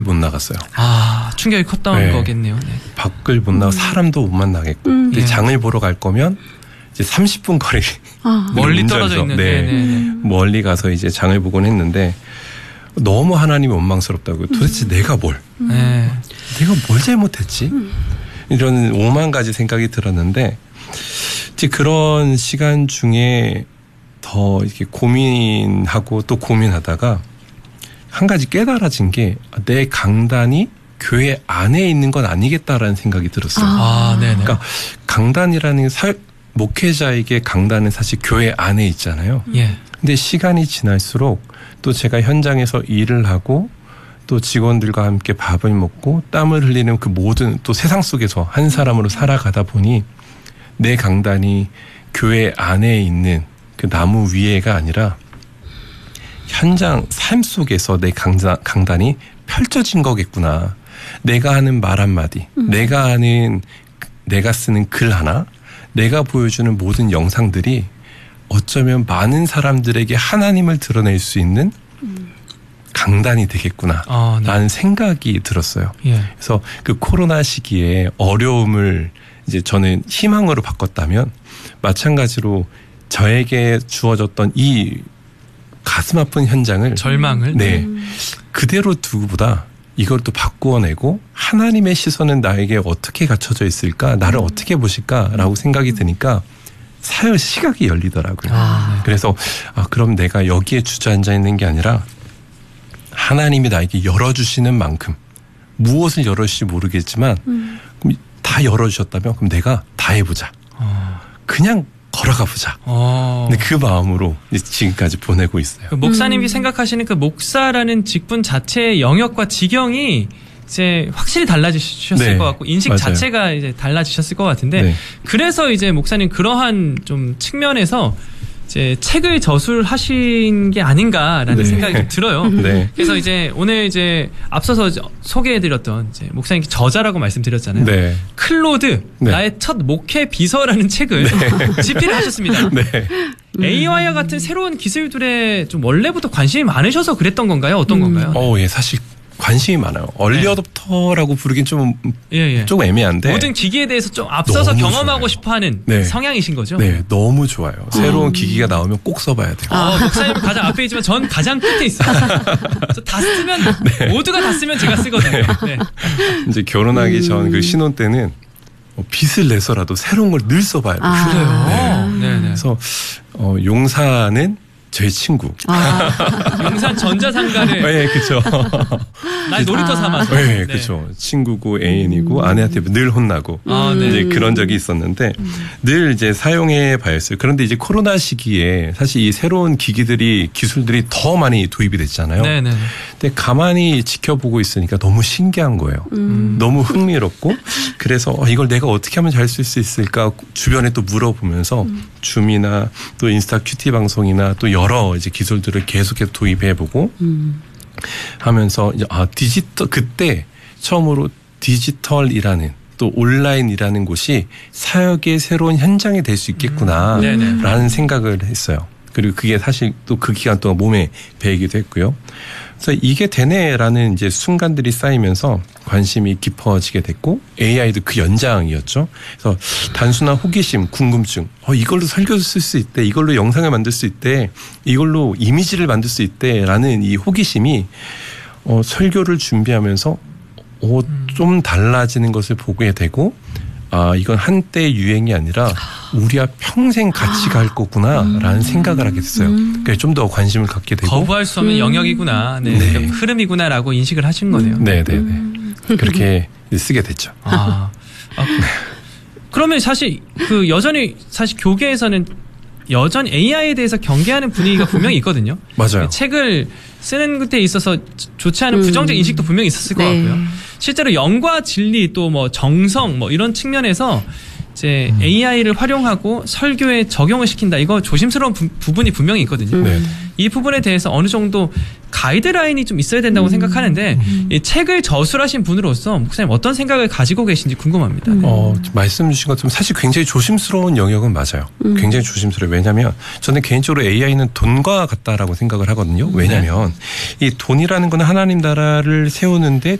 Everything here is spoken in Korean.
못 나갔어요. 아, 충격이 컸던 거겠네요. 네. 밖을 못 나가 사람도 못 만나겠고 근데 장을 보러 갈 거면 이제 30분 거리 멀리 떨어져 있는데 멀리 가서 이제 장을 보곤 했는데 너무 하나님이 원망스럽다고요. 도대체 내가 내가 뭘 잘못했지? 이런 5만 가지 생각이 들었는데 이제 그런 시간 중에 더 이렇게 고민하고 또 고민하다가 한 가지 깨달아진 게 내 강단이 교회 안에 있는 건 아니겠다라는 생각이 들었어요. 그러니까 강단이라는 목회자에게 강단은 사실 교회 안에 있잖아요. 근데 시간이 지날수록 또 제가 현장에서 일을 하고 또 직원들과 함께 밥을 먹고 땀을 흘리는 그 모든 또 세상 속에서 한 사람으로 살아가다 보니 내 강단이 교회 안에 있는 그 나무 위에가 아니라 현장 삶 속에서 내 강단이 펼쳐진 거겠구나. 내가 하는 말 한마디, 내가 쓰는 글 하나, 내가 보여주는 모든 영상들이 어쩌면 많은 사람들에게 하나님을 드러낼 수 있는 강단이 되겠구나 라는 생각이 들었어요. 그래서 그 코로나 시기에 어려움을 이제 저는 희망으로 바꿨다면 마찬가지로 저에게 주어졌던 이 가슴 아픈 현장을 절망을 그대로 두고보다 이걸 또 바꾸어내고 하나님의 시선은 나에게 어떻게 갖춰져 있을까, 나를 어떻게 보실까라고 생각이 드니까 사역 시각이 열리더라고요. 그래서 그럼 내가 여기에 주저앉아 있는 게 아니라 하나님이 나에게 열어주시는 만큼 무엇을 열어주실지 모르겠지만 다 열어주셨다면 그럼 내가 다 해보자. 그냥 걸어가 보자. 근데 그 마음으로 지금까지 보내고 있어요. 그 목사님이 생각하시는 그 목사라는 직분 자체의 영역과 지경이 이제 확실히 달라지셨을 것 같고 인식 자체가 이제 달라지셨을 것 같은데 그래서 이제 목사님 그러한 좀 측면에서 이제 책을 저술하신 게 아닌가라는 생각이 좀 들어요. 그래서 이제 오늘 이제 앞서서 소개해드렸던 이제 목사님 저자라고 말씀드렸잖아요. 클로드 나의 첫 목회 비서라는 책을 집필을 하셨습니다. AI와 같은 새로운 기술들에 좀 원래부터 관심이 많으셔서 그랬던 건가요? 어떤 건가요? 예, 사실 관심이 많아요. 얼리 어댑터라고 부르긴 좀 애매한데 모든 기기에 대해서 좀 앞서서 경험하고 싶어하는 성향이신 거죠? 네, 너무 좋아요. 새로운 기기가 나오면 꼭 써봐야 돼요. 목사님 가장 앞에 있지만 전 가장 끝에 있어요. 저 다 쓰면 모두가 다 쓰면 제가 쓰거든요. 이제 결혼하기 전 그 신혼 때는 빚을 내서라도 새로운 걸 늘 써봐야 돼요. 그래요? 그래서 용사는 제 친구. 용산 전자상가를. 네, 그렇죠. 날 놀이터 삼아서. 네, 그렇죠. 친구고 애인이고 아내한테 늘 혼나고 이제 그런 적이 있었는데 늘 이제 사용해 봐였어요. 그런데 이제 코로나 시기에 사실 이 새로운 기술들이 더 많이 도입이 됐잖아요. 근데 가만히 지켜보고 있으니까 너무 신기한 거예요. 너무 흥미롭고 그래서 이걸 내가 어떻게 하면 잘 쓸 수 있을까 주변에 또 물어보면서 줌이나 또 인스타 큐티 방송이나 또 여러 이제 기술들을 계속해서 도입해보고 하면서 이제 그때 처음으로 디지털이라는 또 온라인이라는 곳이 사역의 새로운 현장이 될 수 있겠구나라는 생각을 했어요. 그리고 그게 사실 또 그 기간 동안 몸에 배이기도 했고요. 그래서 이게 되네라는 이제 순간들이 쌓이면서 관심이 깊어지게 됐고 AI도 그 연장이었죠. 그래서 단순한 호기심, 궁금증, 이걸로 설교를 쓸 수 있대, 이걸로 영상을 만들 수 있대, 이걸로 이미지를 만들 수 있대라는 이 호기심이 설교를 준비하면서 좀 달라지는 것을 보게 되고 이건 한때 유행이 아니라 우리가 평생 같이 갈 거구나라는 생각을 하게 됐어요. 그래서 좀 더 관심을 갖게 되고 거부할 수 없는 영역이구나, 흐름이구나라고 인식을 하신 거네요. 그렇게 쓰게 됐죠. 그러면 사실 여전히 사실 교계에서는 여전히 AI에 대해서 경계하는 분위기가 분명히 있거든요. 맞아요. 책을 쓰는 것에 있어서 좋지 않은 부정적 인식도 분명히 있었을 것 같고요. 실제로 영과 진리 또 뭐 정성 뭐 이런 측면에서 이제 AI를 활용하고 설교에 적용을 시킨다. 이거 조심스러운 부분이 분명히 있거든요. 이 부분에 대해서 어느 정도 가이드라인이 좀 있어야 된다고 생각하는데 이 책을 저술하신 분으로서 목사님 어떤 생각을 가지고 계신지 궁금합니다. 말씀 주신 것처럼 사실 굉장히 조심스러운 영역은 맞아요. 굉장히 조심스러워요. 왜냐하면 저는 개인적으로 AI는 돈과 같다라고 생각을 하거든요. 왜냐하면 이 돈이라는 건 하나님 나라를 세우는데